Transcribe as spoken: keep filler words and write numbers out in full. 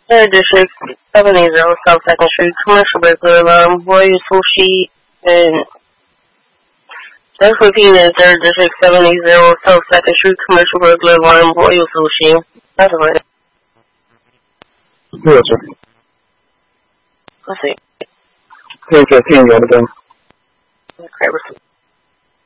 Third District, seventy zero South second Street, Commercial Bakery, um, Royal Sushi, and that's repeating in Third District, seventy zero South second Street, Commercial Bakery, um, Royal Sushi. That's right. Yes, sir. Let's see. Page fifteen, the other thing. Okay,